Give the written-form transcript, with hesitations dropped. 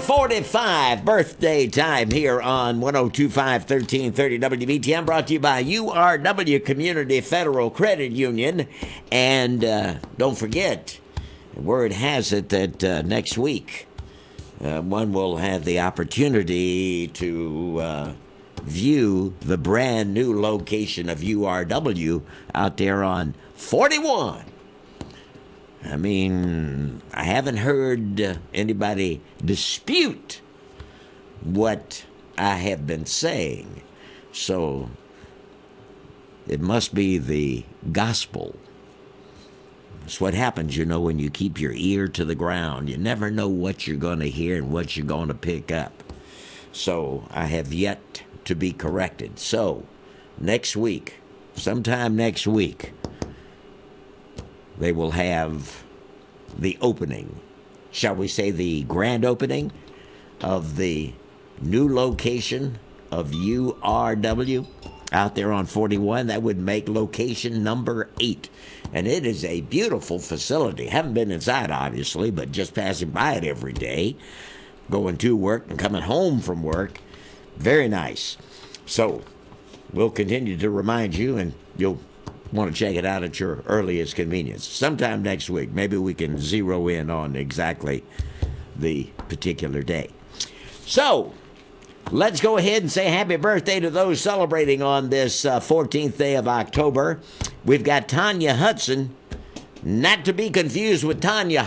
9:45 birthday time here on 102.5 1330 WBTM, brought to you by URW Community Federal Credit Union. And don't forget, word has it that next week one will have the opportunity to view the brand new location of URW out there on 41. I mean, I haven't heard anybody dispute what I have been saying. So it must be the gospel. It's what happens, you know, when you keep your ear to the ground. You never know what you're going to hear and what you're going to pick up. So I have yet to be corrected. So next week, sometime next week, they will have the opening, shall we say the grand opening of the new location of URW out there on 41. That would make location number 8. And it is a beautiful facility. Haven't been inside, obviously, but just passing by it every day, going to work and coming home from work. Very nice. So we'll continue to remind you, and you'll want to check it out at your earliest convenience. Sometime next week, maybe we can zero in on exactly the particular day. So let's go ahead and say happy birthday to those celebrating on this 14th day of October. We've got Tanya Hudson, not to be confused with Tanya